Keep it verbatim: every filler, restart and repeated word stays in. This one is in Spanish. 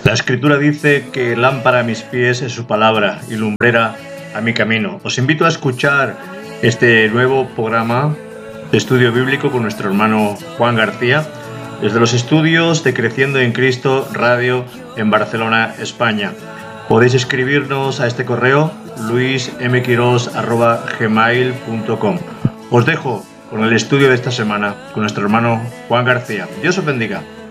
La Escritura dice que lámpara a mis pies es su palabra y lumbrera a mi camino. Os invito a escuchar este nuevo programa de estudio bíblico con nuestro hermano Juan García, desde los estudios de Creciendo en Cristo Radio en Barcelona, España. Podéis escribirnos a este correo luis m quiros arroba gmail punto com. Os dejo con el estudio de esta semana con nuestro hermano Juan García. Dios os bendiga.